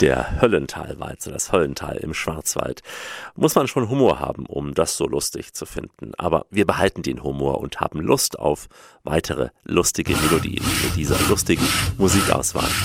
Der Höllentalwalzer, das Höllental im Schwarzwald. Muss man schon Humor haben, um das so lustig zu finden. Aber wir behalten den Humor und haben Lust auf weitere lustige Melodien mit dieser lustigen Musikauswahl.